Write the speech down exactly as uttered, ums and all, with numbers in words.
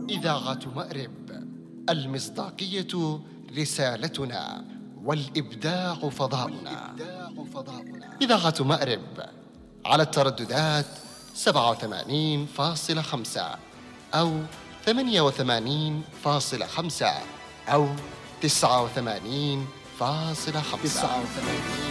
إذاعة مأرب، المصداقية رسالتنا، والإبداع فضاؤنا. إذاعة مأرب على الترددات سبعة وثمانين فاصلة خمسة أو ثمانية وثمانين فاصلة خمسة أو تسعة وثمانين فاصلة خمسة.